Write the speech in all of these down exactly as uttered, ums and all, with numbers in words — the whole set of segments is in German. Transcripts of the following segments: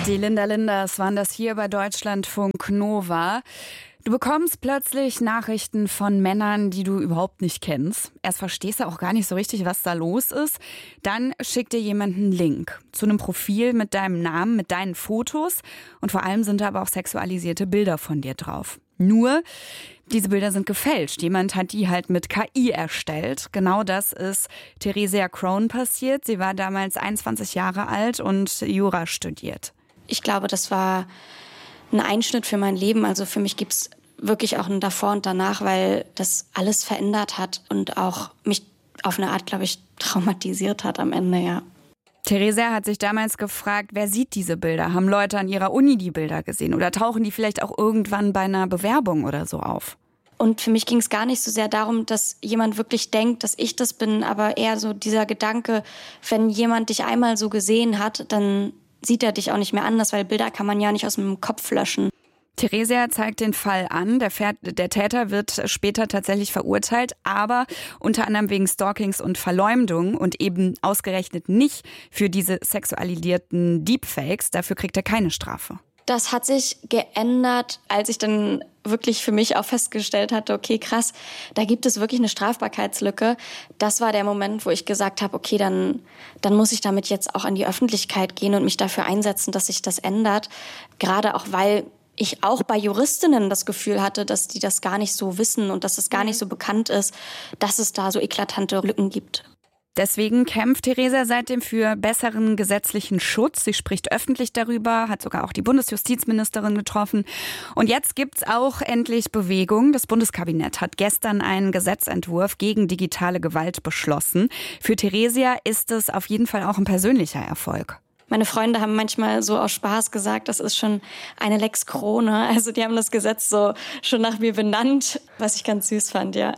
Die Linda Linders waren das hier bei Deutschlandfunk Nova. Du bekommst plötzlich Nachrichten von Männern, die du überhaupt nicht kennst. Erst verstehst du auch gar nicht so richtig, was da los ist. Dann schickt dir jemand einen Link zu einem Profil mit deinem Namen, mit deinen Fotos. Und vor allem sind da aber auch sexualisierte Bilder von dir drauf. Nur, diese Bilder sind gefälscht. Jemand hat die halt mit K I erstellt. Genau das ist Theresia Crone passiert. Sie war damals einundzwanzig Jahre alt und Jura studiert. Ich glaube, das war ein Einschnitt für mein Leben. Also für mich gibt's wirklich auch ein Davor und Danach, weil das alles verändert hat und auch mich auf eine Art, glaube ich, traumatisiert hat am Ende, ja. Theresia hat sich damals gefragt, wer sieht diese Bilder? Haben Leute an ihrer Uni die Bilder gesehen? Oder tauchen die vielleicht auch irgendwann bei einer Bewerbung oder so auf? Und für mich ging es gar nicht so sehr darum, dass jemand wirklich denkt, dass ich das bin, aber eher so dieser Gedanke, wenn jemand dich einmal so gesehen hat, dann sieht er dich auch nicht mehr anders, weil Bilder kann man ja nicht aus dem Kopf löschen. Theresia zeigt den Fall an. Der, Ver- der Täter wird später tatsächlich verurteilt, aber unter anderem wegen Stalkings und Verleumdung und eben ausgerechnet nicht für diese sexualisierten Deepfakes. Dafür kriegt er keine Strafe. Das hat sich geändert, als ich dann wirklich für mich auch festgestellt hatte, okay, krass, da gibt es wirklich eine Strafbarkeitslücke. Das war der Moment, wo ich gesagt habe, okay, dann, dann muss ich damit jetzt auch an die Öffentlichkeit gehen und mich dafür einsetzen, dass sich das ändert. Gerade auch, weil ich auch bei Juristinnen das Gefühl hatte, dass die das gar nicht so wissen und dass es gar nicht so bekannt ist, dass es da so eklatante Lücken gibt. Deswegen kämpft Theresia seitdem für besseren gesetzlichen Schutz. Sie spricht öffentlich darüber, hat sogar auch die Bundesjustizministerin getroffen. Und jetzt gibt's auch endlich Bewegung. Das Bundeskabinett hat gestern einen Gesetzentwurf gegen digitale Gewalt beschlossen. Für Theresia ist es auf jeden Fall auch ein persönlicher Erfolg. Meine Freunde haben manchmal so aus Spaß gesagt, das ist schon eine Lex Krone. Also die haben das Gesetz so schon nach mir benannt, was ich ganz süß fand, ja.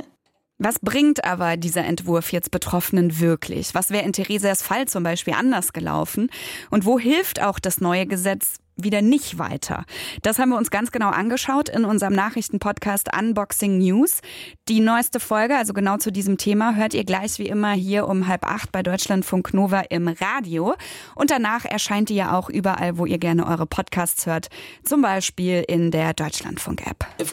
Was bringt aber dieser Entwurf jetzt Betroffenen wirklich? Was wäre in Theresias Fall zum Beispiel anders gelaufen? Und wo hilft auch das neue Gesetz wieder nicht weiter? Das haben wir uns ganz genau angeschaut in unserem Nachrichtenpodcast Unboxing News. Die neueste Folge, also genau zu diesem Thema, hört ihr gleich wie immer hier um halb acht bei Deutschlandfunk Nova im Radio. Und danach erscheint die ja auch überall, wo ihr gerne eure Podcasts hört. Zum Beispiel in der Deutschlandfunk-App.